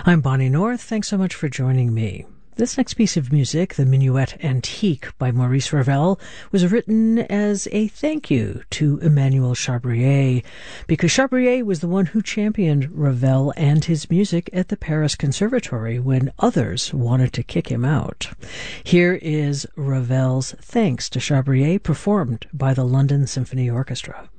I'm Bonnie North. Thanks so much for joining me. This next piece of music, the Minuet Antique by Maurice Ravel, was written as a thank you to Emmanuel Chabrier, because Chabrier was the one who championed Ravel and his music at the Paris Conservatory when others wanted to kick him out. Here is Ravel's thanks to Chabrier, performed by the London Symphony Orchestra.